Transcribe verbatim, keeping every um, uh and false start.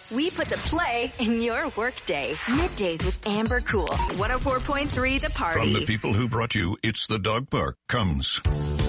We put the play in your workday. Middays with Amber Cool. one oh four point three The Party. From the people who brought you It's the Dog Park comes